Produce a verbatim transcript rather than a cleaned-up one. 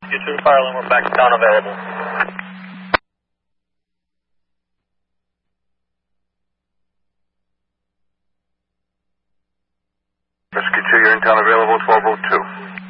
You two, Fireland, we're back to town available. Rescue two, you're in town available, twelve oh two.